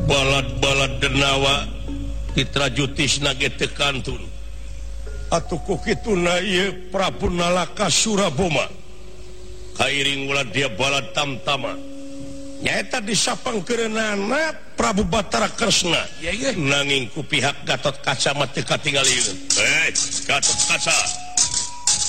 balad-balad denawa ditrajutis nage tekantun atuh ku kituna ieu Prabu Nalaka Suraboma kairing ulah dia balad tamtama nyaeta disapangkeunana Prabu Batara Kresna nanging ku pihak Gatot Kaca mah teu katingali Gatot Kaca